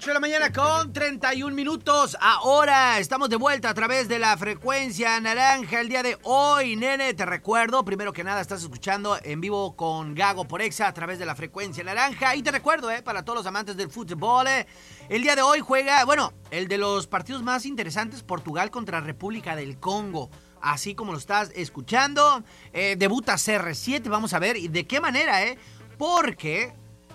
8 de la mañana con 31 minutos. Ahora estamos de vuelta a través de la frecuencia naranja el día de hoy. Nene, te recuerdo, primero que nada estás escuchando en vivo con Gago por Exa a través de la frecuencia naranja. Y te recuerdo, para todos los amantes del fútbol, el día de hoy juega, el de los partidos más interesantes, Portugal contra República del Congo. Así como lo estás escuchando, debuta CR7, vamos a ver y de qué manera, porque,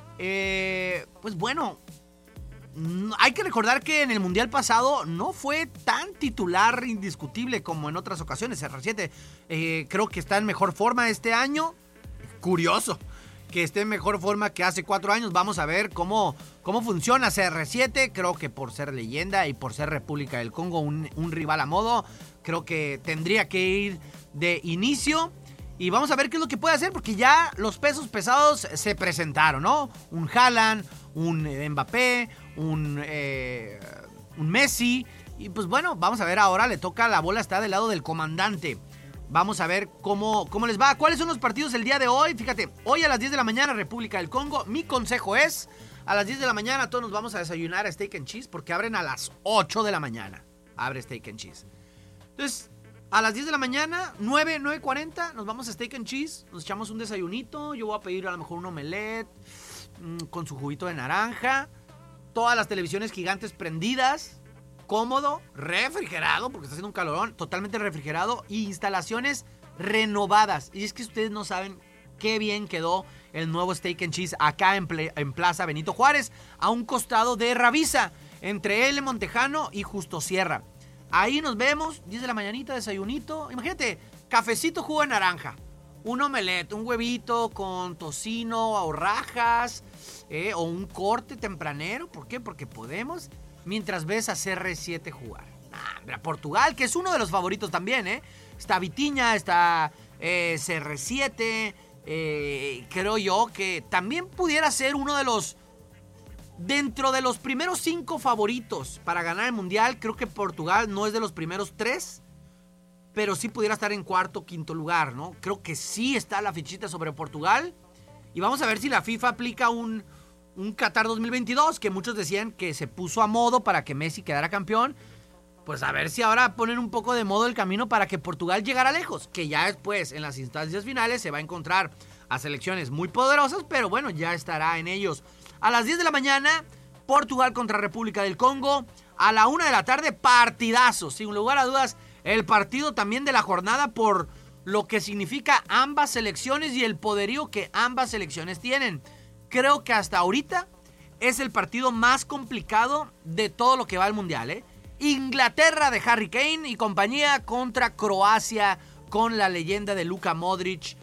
hay que recordar que en el Mundial pasado no fue tan titular indiscutible como en otras ocasiones. CR7 creo que está en mejor forma este año. Curioso que esté en mejor forma que hace 4 años. Vamos a ver cómo funciona CR7. Creo que por ser leyenda y por ser República del Congo un rival a modo, creo que tendría que ir de inicio. Y vamos a ver qué es lo que puede hacer, porque ya los pesos pesados se presentaron, ¿no? Un Haaland, un Mbappé, un Messi. Y pues bueno, vamos a ver ahora, le toca, la bola está del lado del comandante. Vamos a ver cómo les va. ¿Cuáles son los partidos el día de hoy? Fíjate, hoy a las 10 de la mañana, República del Congo. Mi consejo es, a las 10 de la mañana todos nos vamos a desayunar a Steak and Cheese, porque abren a las 8 de la mañana. Abre Steak and Cheese. Entonces, a las 10 de la mañana, 9:40, nos vamos a Steak and Cheese. Nos echamos un desayunito. Yo voy a pedir a lo mejor un omelette con su juguito de naranja. Todas las televisiones gigantes prendidas. Cómodo, refrigerado, porque está haciendo un calorón. Totalmente refrigerado. Y instalaciones renovadas. Y es que ustedes no saben qué bien quedó el nuevo Steak and Cheese acá en Plaza Benito Juárez, a un costado de Ravisa, entre L. Montejano y Justo Sierra. Ahí nos vemos, 10 de la mañanita, desayunito. Imagínate, cafecito, jugo de naranja, un omelette, un huevito con tocino o rajas, o un corte tempranero. ¿Por qué? Porque podemos, mientras ves a CR7 jugar. Mira, Portugal, que es uno de los favoritos también, Está Vitinha, está CR7. Creo yo que también pudiera ser uno de los... Dentro de los primeros 5 favoritos para ganar el Mundial. Creo que Portugal no es de los primeros 3, pero sí pudiera estar en cuarto o quinto lugar, ¿no? Creo que sí está la fichita sobre Portugal. Y vamos a ver si la FIFA aplica un Qatar 2022, que muchos decían que se puso a modo para que Messi quedara campeón. Pues a ver si ahora ponen un poco de modo el camino para que Portugal llegara lejos, que ya después en las instancias finales se va a encontrar a selecciones muy poderosas, pero bueno, ya estará en ellos. A las 10 de la mañana, Portugal contra República del Congo. A la 1 de la tarde, partidazo. Sin lugar a dudas, el partido también de la jornada por lo que significa ambas selecciones y el poderío que ambas selecciones tienen. Creo que hasta ahorita es el partido más complicado de todo lo que va al Mundial, Inglaterra de Harry Kane y compañía contra Croacia con la leyenda de Luka Modric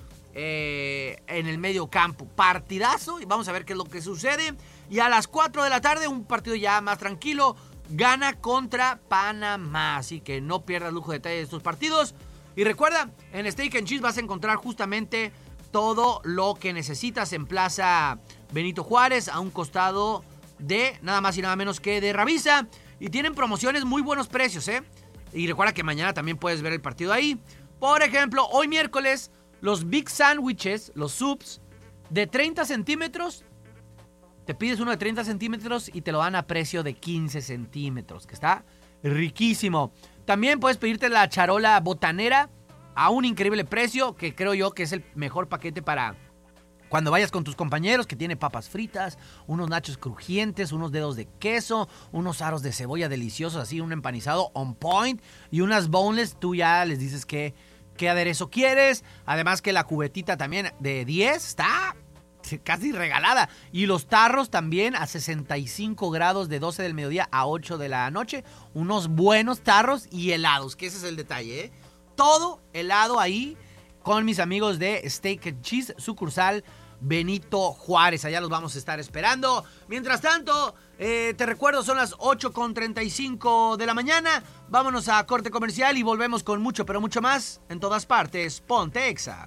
en el medio campo. Partidazo, y vamos a ver qué es lo que sucede. Y a las 4 de la tarde, un partido ya más tranquilo, Ghana contra Panamá. Así que no pierdas lujo de detalle de estos partidos. Y recuerda, en Steak and Cheese vas a encontrar justamente todo lo que necesitas en Plaza Benito Juárez, a un costado de nada más y nada menos que de Ravisa. Y tienen promociones, muy buenos precios, Y recuerda que mañana también puedes ver el partido ahí. Por ejemplo, hoy miércoles, los Big Sandwiches, los subs de 30 centímetros, te pides uno de 30 centímetros y te lo dan a precio de 15 centímetros, que está riquísimo. También puedes pedirte la charola botanera a un increíble precio, que creo yo que es el mejor paquete para cuando vayas con tus compañeros, que tiene papas fritas, unos nachos crujientes, unos dedos de queso, unos aros de cebolla deliciosos, así un empanizado on point y unas boneless. Tú ya les dices qué aderezo quieres. Además que la cubetita también de 10 está casi regalada. Y los tarros también a 65 grados de 12 del mediodía a 8 de la noche. Unos buenos tarros y helados, que ese es el detalle, Todo helado ahí con mis amigos de Steak and Cheese, sucursal Benito Juárez. Allá los vamos a estar esperando. Mientras tanto, te recuerdo, son las 8:35 de la mañana. Vámonos a corte comercial y volvemos con mucho, pero mucho más. En todas partes, ponte Exa.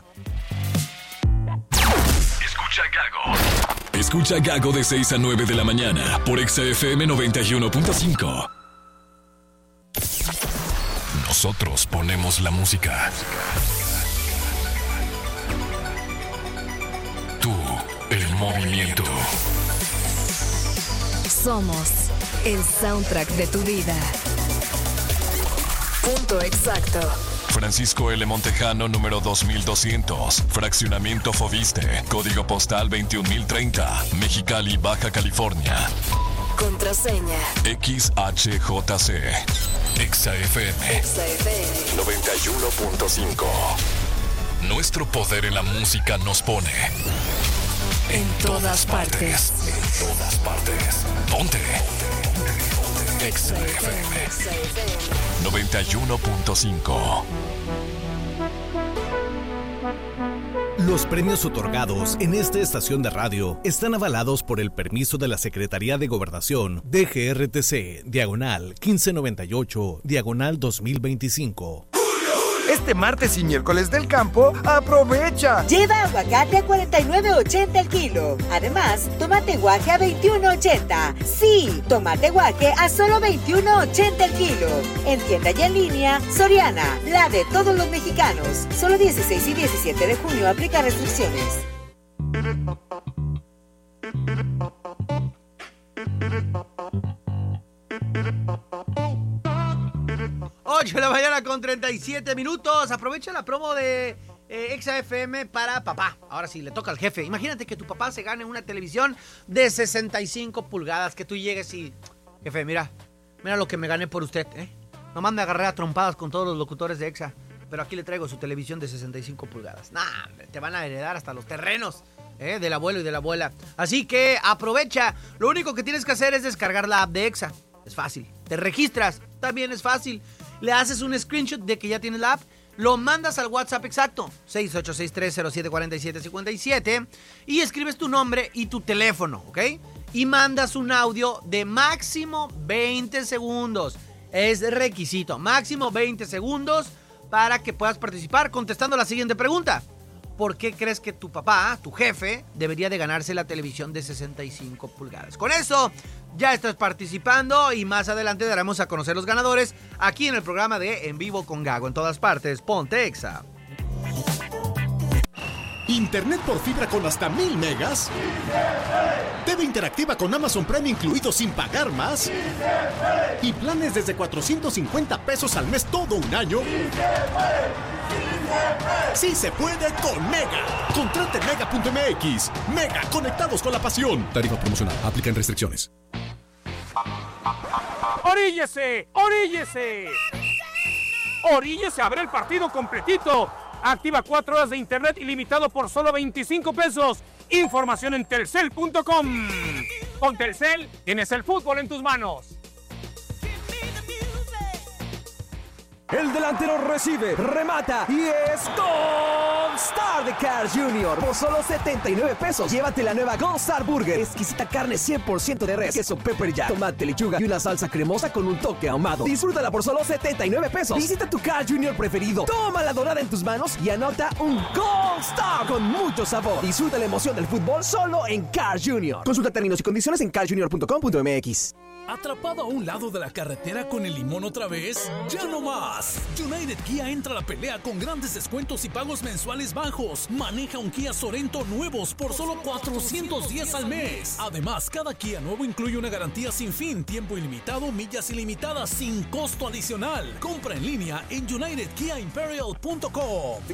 Escucha Gago. Escucha Gago de 6 a 9 de la mañana por Exa FM 91.5. Nosotros ponemos la música. Tú, el movimiento. Somos El soundtrack de tu vida. Punto exacto. Francisco L. Montejano, número 2200. Fraccionamiento Foviste. Código postal 21030. Mexicali, Baja California. Contraseña. XHJC. EXA-FM. XFM 91.5. Nuestro poder en la música nos pone en todas partes. En todas partes. Ponte. EXA-FM 91.5. Los premios otorgados en esta estación de radio están avalados por el permiso de la Secretaría de Gobernación, DGRTC, diagonal 1598, diagonal 2025. Este martes y miércoles del campo, aprovecha. Lleva aguacate a 49.80 el kilo. Además, tomate guaje a 21.80. Sí, tomate guaje a solo 21.80 el kilo. En tienda y en línea, Soriana, la de todos los mexicanos. Solo 16 y 17 de junio aplica restricciones. 8 de la mañana con 37 minutos. Aprovecha la promo de EXA-FM para papá. Ahora sí, le toca al jefe. Imagínate que tu papá se gane una televisión de 65 pulgadas. Que tú llegues y... Jefe, mira lo que me gané por usted, ¿eh? Nomás me agarré a trompadas con todos los locutores de EXA. Pero aquí le traigo su televisión de 65 pulgadas. Nah, te van a heredar hasta los terrenos, del abuelo y de la abuela. Así que aprovecha. Lo único que tienes que hacer es descargar la app de EXA. Es fácil. Te registras. También es fácil. Le haces un screenshot de que ya tienes la app, lo mandas al WhatsApp exacto, 6863074757, y escribes tu nombre y tu teléfono, ¿ok? Y mandas un audio de máximo 20 segundos. Es requisito, máximo 20 segundos para que puedas participar contestando la siguiente pregunta. ¿Por qué crees que tu papá, tu jefe, debería de ganarse la televisión de 65 pulgadas? Con eso ya estás participando y más adelante daremos a conocer los ganadores aquí en el programa de En Vivo con Gago. En todas partes, ponte EXA. Internet por fibra con hasta 1000 megas. TV interactiva con Amazon Prime incluido sin pagar más. Y planes desde 450 pesos al mes todo un año. Sí se puede con Mega. Contrate Mega.mx. Mega, conectados con la pasión. Tarifa promocional. Aplican restricciones. ¡Oríllese! ¡Oríllese! ¡Oríllese a ver el partido completito! Activa 4 horas de internet ilimitado por solo 25 pesos. Información en telcel.com. Con Telcel tienes el fútbol en tus manos. El delantero recibe, remata y es Gold Star de Carl Jr. Por solo 79 pesos. Llévate la nueva Gold Star Burger. Exquisita carne 100% de res, queso pepper jack, tomate, lechuga y una salsa cremosa con un toque ahumado. Disfrútala por solo 79 pesos. Visita tu Carl Jr. preferido. Toma la dorada en tus manos y anota un Gold Star con mucho sabor. Disfruta la emoción del fútbol solo en Carl Jr. Consulta términos y condiciones en carljr.com.mx. ¿Atrapado a un lado de la carretera con el limón otra vez? ¡Ya no más! United Kia entra a la pelea con grandes descuentos y pagos mensuales bajos. Maneja un Kia Sorento nuevos por solo $410 al mes. Además, cada Kia nuevo incluye una garantía sin fin, tiempo ilimitado, millas ilimitadas sin costo adicional. Compra en línea en UnitedKiaImperial.com.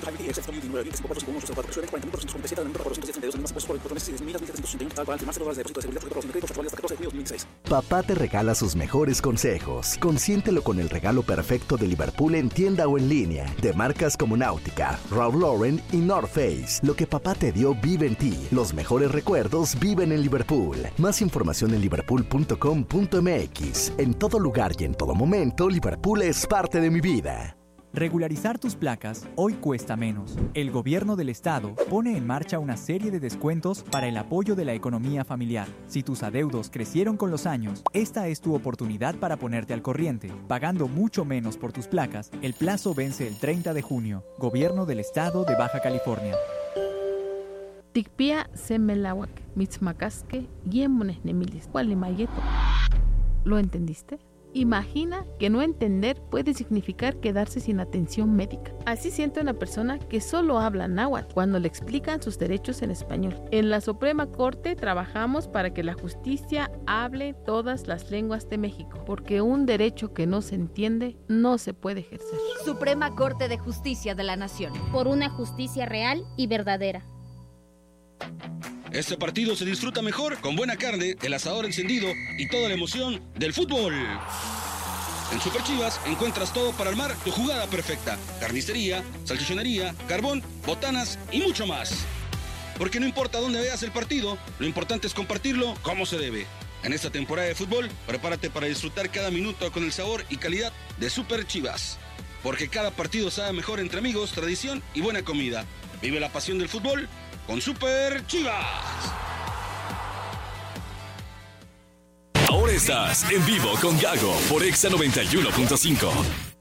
Papá te regala sus mejores consejos. Consiéntelo con el regalo perfecto de Liverpool en tienda o en línea. De marcas como Náutica, Ralph Lauren y North Face. Lo que papá te dio vive en ti. Los mejores recuerdos viven en Liverpool. Más información en liverpool.com.mx. En todo lugar y en todo momento, Liverpool es parte de mi vida. Regularizar tus placas hoy cuesta menos. El gobierno del estado pone en marcha una serie de descuentos para el apoyo de la economía familiar. Si tus adeudos crecieron con los años, esta es tu oportunidad para ponerte al corriente. Pagando mucho menos por tus placas, el plazo vence el 30 de junio. Gobierno del estado de Baja California. Tikpia semelawak, mitzmacasque, yemones nemilis, cualimayeto. ¿Lo entendiste? Imagina que no entender puede significar quedarse sin atención médica. Así siente una persona que solo habla náhuatl cuando le explican sus derechos en español. En la Suprema Corte trabajamos para que la justicia hable todas las lenguas de México, porque un derecho que no se entiende no se puede ejercer. Suprema Corte de Justicia de la Nación. Por una justicia real y verdadera. Este partido se disfruta mejor con buena carne, el asador encendido y toda la emoción del fútbol. En Super Chivas encuentras todo para armar tu jugada perfecta. Carnicería, salchichonería, carbón, botanas y mucho más. Porque no importa dónde veas el partido, lo importante es compartirlo como se debe. En esta temporada de fútbol, prepárate para disfrutar cada minuto con el sabor y calidad de Super Chivas. Porque cada partido sabe mejor entre amigos, tradición y buena comida. Vive la pasión del fútbol con Super Chivas. Ahora estás en vivo con Gago por Exa 91.5.